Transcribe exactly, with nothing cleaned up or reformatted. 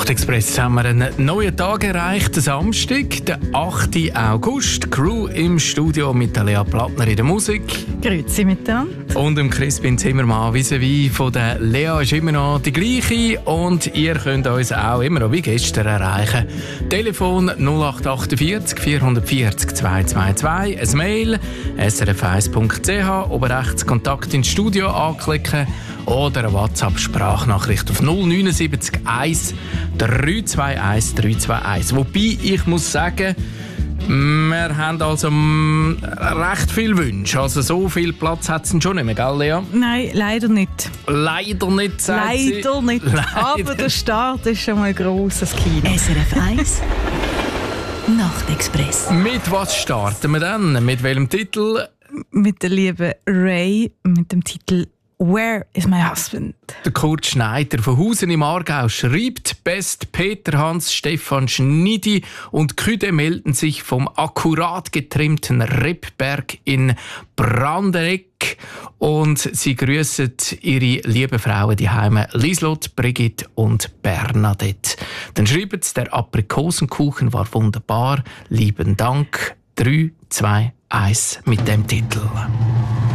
Nachtexpress haben wir einen neuen Tag erreicht, Samstag, den achten August. Crew im Studio mit der Lea Plattner in der Musik. Grüezi miteinander. Und dem Crispin Zimmermann vis-à-vis von der Lea ist immer noch die gleiche. Und ihr könnt uns auch immer noch wie gestern erreichen. Telefon null acht acht vier vier vier null zwei zwei zwei, ein Mail s r f eins punkt c h, oben rechts Kontakt ins Studio anklicken oder eine WhatsApp-Sprachnachricht auf null neun sieben eins drei zwei eins drei zwei eins. Wobei, ich muss sagen, wir haben also m, recht viele Wünsche. Also so viel Platz hat es schon nicht mehr, gell, Lea? Nein, leider nicht. Leider nicht, sagt Leider sie. nicht. Leider. Aber der Start ist schon mal ein grosses Kino. S R F eins Nachtexpress. Mit was starten wir dann? Mit welchem Titel? Mit der lieben Ray, mit dem Titel «Where is my husband?» Der Kurt Schneider von Hausen im Aargau schreibt, Best Peter Hans, Stefan Schneidi und Küde melden sich vom akkurat getrimmten Rippberg in Brandenegg und sie grüßen ihre lieben Frauen die Heime Lieslott, Brigitte und Bernadette. Dann schreiben sie, der Aprikosenkuchen war wunderbar, lieben Dank, drei, zwei, eins mit dem Titel.